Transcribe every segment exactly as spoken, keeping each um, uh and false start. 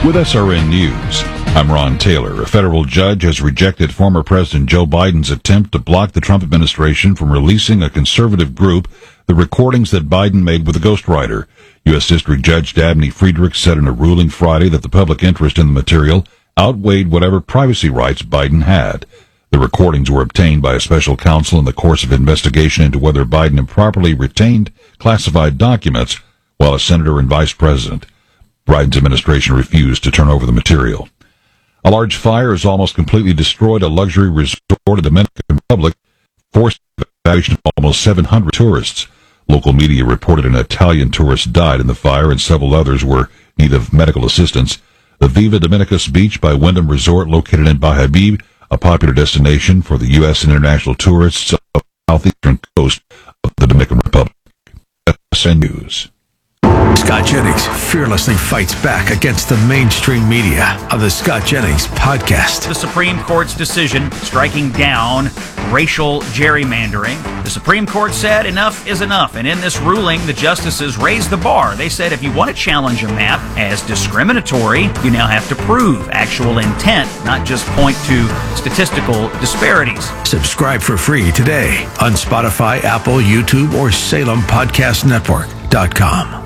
With S R N News, I'm Ron Taylor. A federal judge has rejected former President Joe Biden's attempt to block the Trump administration from releasing a conservative group the recordings that Biden made with a ghostwriter. U S. District Judge Dabney Friedrich said in a ruling Friday that the public interest in the material outweighed whatever privacy rights Biden had. The recordings were obtained by a special counsel in the course of investigation into whether Biden improperly retained classified documents while a senator and vice president. Biden's administration refused to turn over the material. A large fire has almost completely destroyed a luxury resort in the Dominican Republic, forcing the evacuation of almost seven hundred tourists. Local media reported an Italian tourist died in the fire and several others were in need of medical assistance. The Viva Dominicus Beach by Wyndham Resort, located in Bahabib, a popular destination for the U S and international tourists of the southeastern coast of the Dominican Republic. S R N News. Scott Jennings fearlessly fights back against the mainstream media on the Scott Jennings podcast. The Supreme Court's decision striking down racial gerrymandering. The Supreme Court said enough is enough, and in this ruling, the justices raised the bar. They said if you want to challenge a map as discriminatory, you now have to prove actual intent, not just point to statistical disparities. Subscribe for free today on Spotify, Apple, YouTube, or Salem Podcast Network dot com.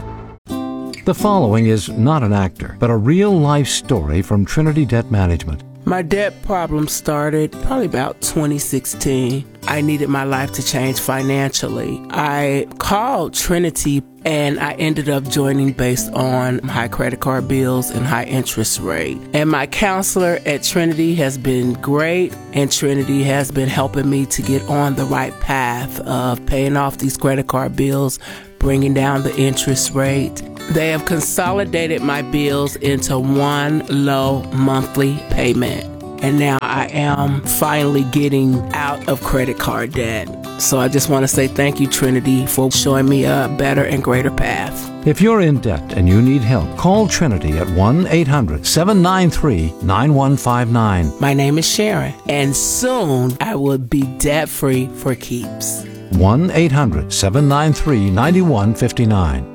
The following is not an actor, but a real-life story from Trinity Debt Management. My debt problem started probably about twenty sixteen. I needed my life to change financially. I called Trinity and I ended up joining based on high credit card bills and high interest rate. And my counselor at Trinity has been great, and Trinity has been helping me to get on the right path of paying off these credit card bills, bringing down the interest rate. They have consolidated my bills into one low monthly payment. And now I am finally getting out of credit card debt. So I just want to say thank you, Trinity, for showing me a better and greater path. If you're in debt and you need help, call Trinity at one eight hundred seven nine three nine one five nine. My name is Sharon, and soon I will be debt-free for keeps. one eight hundred seven nine three nine one five nine.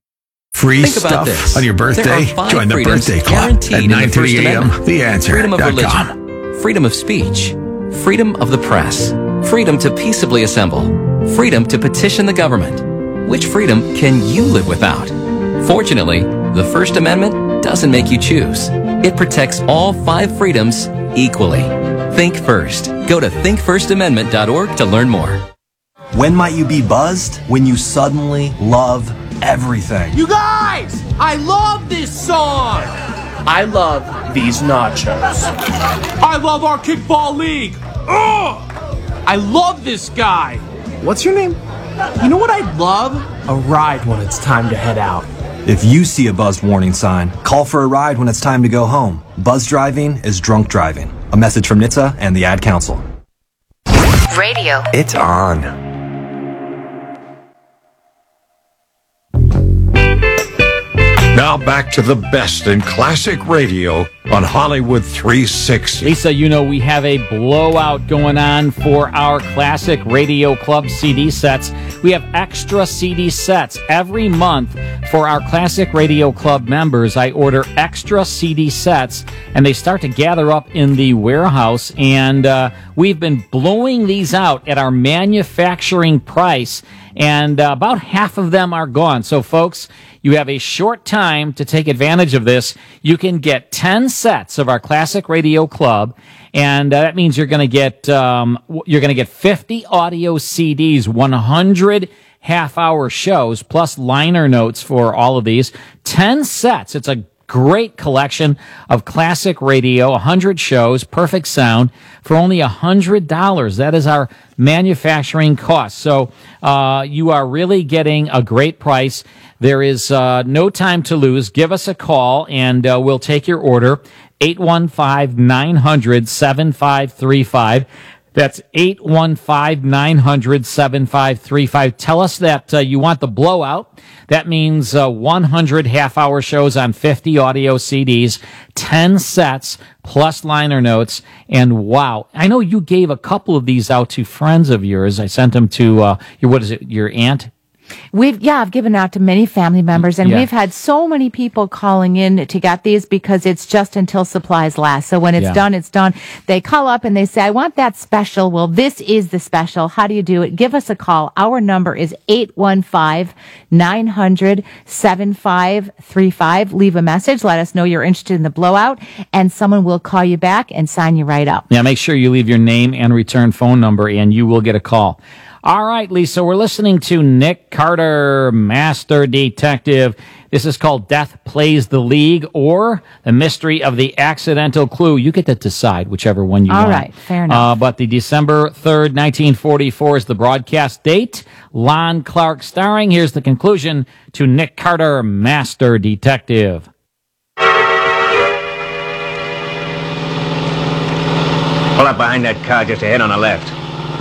Free Think about stuff this. on your birthday? Join the birthday club at nine thirty a.m. The Answer. Freedom of dot religion, com. freedom of speech, freedom of the press, freedom to peaceably assemble, freedom to petition the government. Which freedom can you live without? Fortunately, the First Amendment doesn't make you choose. It protects all five freedoms equally. Think first. Go to think first amendment dot org to learn more. When might you be buzzed? When you suddenly love everything. You guys! I love this song! I love these nachos. I love our kickball league! Ugh! I love this guy! What's your name? You know what I'd love? A ride when it's time to head out. If you see a buzzed warning sign, call for a ride when it's time to go home. Buzz driving is drunk driving. A message from N H T S A and the Ad Council. Radio. It's on. Now back to the best in classic radio on Hollywood three sixty. Lisa, you know we have a blowout going on for our Classic Radio Club C D sets. We have extra C D sets every month for our Classic Radio Club members. I order extra C D sets, and they start to gather up in the warehouse, and uh, we've been blowing these out at our manufacturing price, and uh, about half of them are gone. So, folks, you have a short time to take advantage of this. You can get ten sets of our Classic Radio Club, and uh, that means you're going to get um, you're going to get fifty audio C Ds, one hundred half-hour shows, plus liner notes for all of these. ten sets. It's a great collection of classic radio, one hundred shows, perfect sound, for only one hundred dollars. That is our manufacturing cost. So uh, you are really getting a great price. There is uh, no time to lose. Give us a call, and uh, we'll take your order. eight one five, nine hundred, seven five three five. That's eight one five, nine hundred, seven five three five. Tell us that uh, you want the blowout. That means uh, one hundred half-hour shows on fifty audio C Ds, ten sets, plus liner notes. And wow, I know you gave a couple of these out to friends of yours. I sent them to, uh, your, what is it, your aunt? We've, yeah, I've given out to many family members, and Yeah. we've had so many people calling in to get these because it's just until supplies last. So when it's Yeah. done, it's done. They call up and they say, I want that special. Well, this is the special. How do you do it? Give us a call. Our number is eight one five, nine hundred, seven five three five. Leave a message. Let us know you're interested in the blowout, and someone will call you back and sign you right up. Yeah, make sure you leave your name and return phone number, and you will get a call. All right, Lisa, we're listening to Nick Carter, Master Detective. This is called Death Plays the League, or The Mystery of the Accidental Clue. You get to decide whichever one you All want. right, fair enough. Uh, but the December third, nineteen forty-four is the broadcast date. Lon Clark starring. Here's the conclusion to Nick Carter, Master Detective. Pull up behind that car just ahead on the left.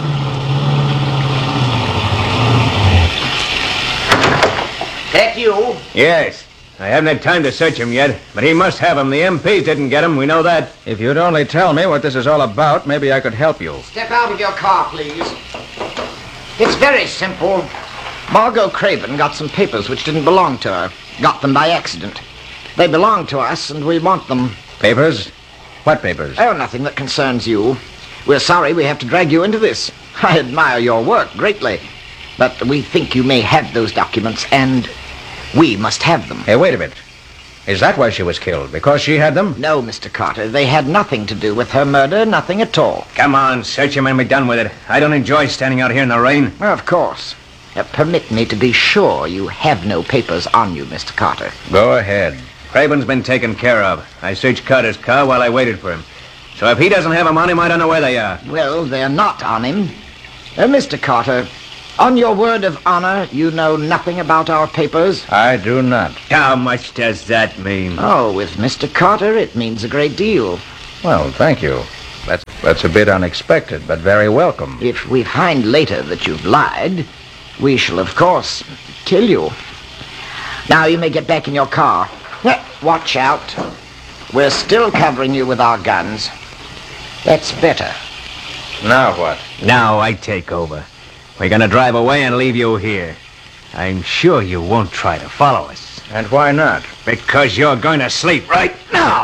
That you? Yes. I haven't had time to search him yet, but he must have him. The M Ps didn't get him. We know that. If you'd only tell me what this is all about, maybe I could help you. Step out of your car, please. It's very simple. Margot Craven got some papers which didn't belong to her. Got them by accident. They belong to us, and we want them. Papers? What papers? Oh, nothing that concerns you. We're sorry we have to drag you into this. I admire your work greatly. But we think you may have those documents, and we must have them. Hey, wait a minute. Is that why she was killed? Because she had them? No, Mister Carter. They had nothing to do with her murder, nothing at all. Come on, search him and be done with it. I don't enjoy standing out here in the rain. Of course. Uh, permit me to be sure you have no papers on you, Mister Carter. Go ahead. Craven's been taken care of. I searched Carter's car while I waited for him. So if he doesn't have them on him, I don't know where they are. Well, they're not on him. Uh, Mister Carter, on your word of honor, you know nothing about our papers? I do not. How much does that mean? Oh, with Mister Carter, it means a great deal. Well, thank you. That's, that's a bit unexpected, but very welcome. If we find later that you've lied, we shall, of course, kill you. Now you may get back in your car. Eh, Watch out. We're still covering you with our guns. That's better. Now what? Now I take over. We're gonna drive away and leave you here. I'm sure you won't try to follow us. And why not? Because you're going to sleep right now.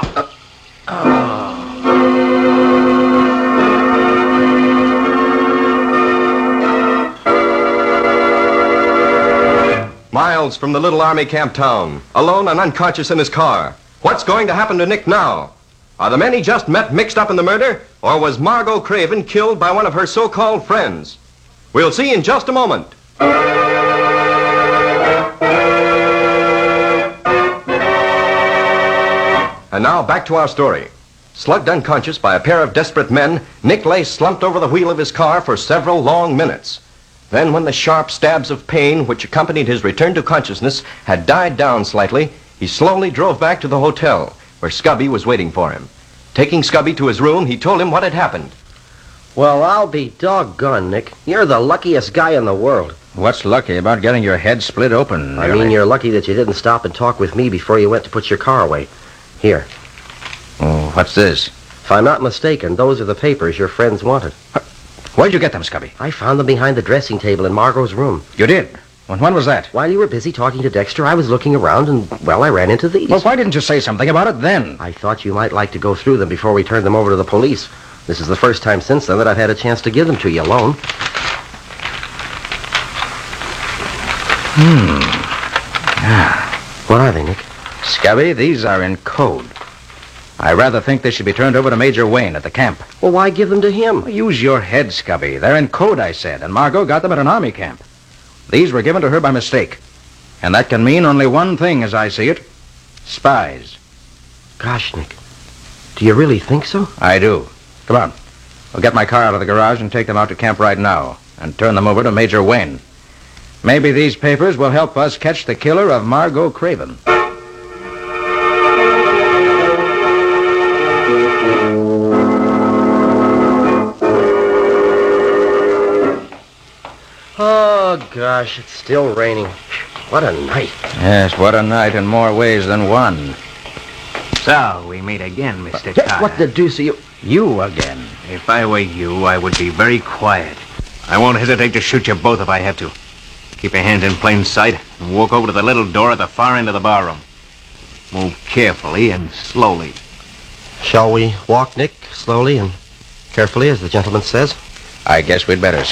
Miles from the little army camp town, alone and unconscious in his car. What's going to happen to Nick now? Are the men he just met mixed up in the murder, or was Margot Craven killed by one of her so-called friends? We'll see in just a moment. And now back to our story. Slugged unconscious by a pair of desperate men, Nick lay slumped over the wheel of his car for several long minutes. Then, when the sharp stabs of pain which accompanied his return to consciousness had died down slightly, he slowly drove back to the hotel, where Scubby was waiting for him. Taking Scubby to his room, he told him what had happened. Well, I'll be doggone, Nick. You're the luckiest guy in the world. What's lucky about getting your head split open? I mean, you're lucky that you didn't stop and talk with me before you went to put your car away. Here. Oh, what's this? If I'm not mistaken, those are the papers your friends wanted. Where'd you get them, Scubby? I found them behind the dressing table in Margot's room. You did? When, when was that? While you were busy talking to Dexter, I was looking around and, well, I ran into these. Well, why didn't you say something about it then? I thought you might like to go through them before we turned them over to the police. This is the first time since then that I've had a chance to give them to you alone. Hmm. Ah. What are they, Nick? Scubby, these are in code. I rather think they should be turned over to Major Wayne at the camp. Well, why give them to him? Well, use your head, Scubby. They're in code, I said, and Margot got them at an army camp. These were given to her by mistake. And that can mean only one thing, as I see it. Spies. Gosh, Nick. Do you really think so? I do. Come on. We'll get my car out of the garage and take them out to camp right now and turn them over to Major Wayne. Maybe these papers will help us catch the killer of Margot Craven. Oh, gosh, it's still raining. What a night. Yes, what a night in more ways than one. So, we meet again, Mister Carter. What the deuce are you... You again. If I were you, I would be very quiet. I won't hesitate to shoot you both if I have to. Keep your hands in plain sight and walk over to the little door at the far end of the barroom. Move carefully and slowly. Shall we walk, Nick, slowly and carefully, as the gentleman says? I guess we'd better, Scott.